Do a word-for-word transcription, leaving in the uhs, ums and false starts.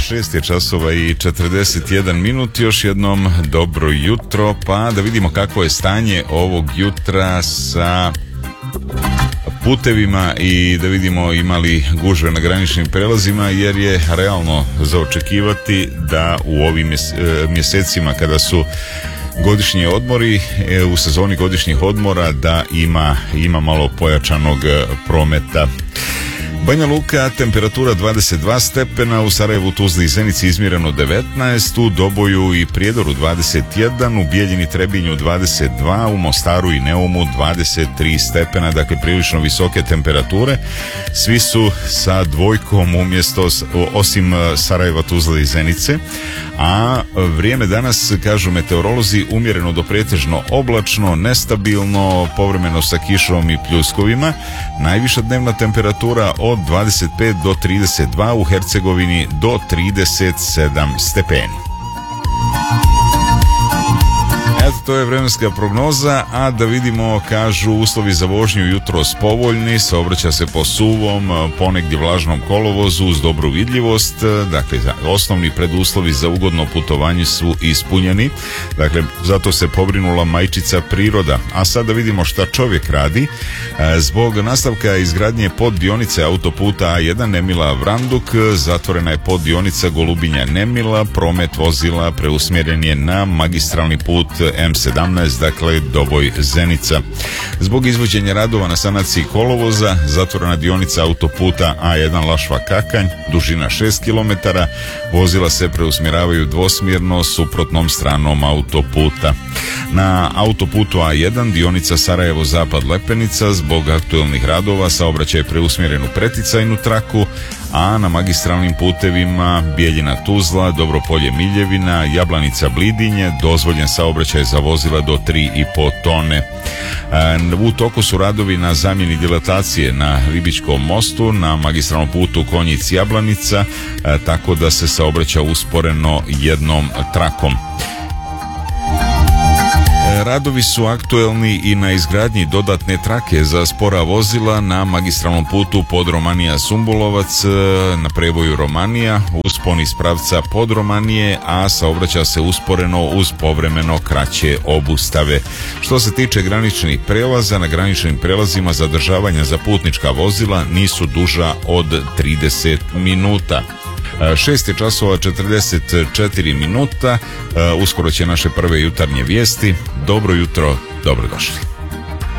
šest je časova i četrdeset jedan minut, još jednom dobro jutro, pa da vidimo kako je stanje ovog jutra sa putevima i da vidimo ima li gužve na graničnim prelazima, jer je realno za očekivati da u ovim mjesecima kada su godišnji odmori, u sezoni godišnjih odmora, da ima, ima malo pojačanog prometa. Banja Luka, temperatura dvadeset dva stepena, u Sarajevu, Tuzli i Zenici izmjereno devetnaest, u Doboju i Prijedoru dvadeset jedan, u Bijeljini, Trebinju dvadeset dva, u Mostaru i Neumu dvadeset tri stepena, dakle prilično visoke temperature. Svi su sa dvojkom umjesto, osim Sarajeva, Tuzle i Zenice, a vrijeme danas, kažu meteorolozi, umjereno do pretežno oblačno, nestabilno, povremeno sa kišom i pljuskovima. Najviša dnevna temperatura od dvadeset pet do trideset dva, u Hercegovini do trideset sedam stepeni. Eto, to je vremenska prognoza, a da vidimo, kažu, uslovi za vožnju jutros povoljni, saobraća se po suvom, ponegdje vlažnom kolovozu uz dobru vidljivost, dakle osnovni preduslovi za ugodno putovanje su ispunjeni, dakle zato se pobrinula majčica priroda. A sad da vidimo šta čovjek radi. Zbog nastavka izgradnje poddionice autoputa A jedan Nemila Vranduk zatvorena je poddionica Golubinja Nemila, promet vozila preusmjeren je na magistralni put M sedamnaest, dakle Doboj Zenica. Zbog izvođenja radova na sanaciji kolovoza zatvorena dionica autoputa A jedan Lašva Kakanj, dužina šest kilometara, vozila se preusmjeravaju dvosmjerno suprotnom stranom autoputa. Na autoputu A jedan dionica Sarajevo Zapad Lepenica zbog aktuelnih radova saobraćaj je preusmjeren u preticajnu traku, a na magistralnim putevima Bijeljina Tuzla, Dobropolje Miljevina, Jablanica Blidinje dozvoljen saobraćaj za vozila do tri i pol tone. U toku su radovi na zamjeni dilatacije na Ribičkom mostu, na magistralnom putu Konjic Jablanica, tako da se saobraća usporeno jednom trakom. Radovi su aktuelni i na izgradnji dodatne trake za spora vozila na magistralnom putu Podromanija-Sumbulovac na prevoju Romanija, uspon iz pravca pod Romanije, a saobraća se usporeno uz povremeno kraće obustave. Što se tiče graničnih prelaza, na graničnim prelazima zadržavanja za putnička vozila nisu duža od trideset minuta. šest je časova četrdeset četiri minuta, uskoro će naše prve jutarnje vijesti. Dobro jutro, dobrodošli.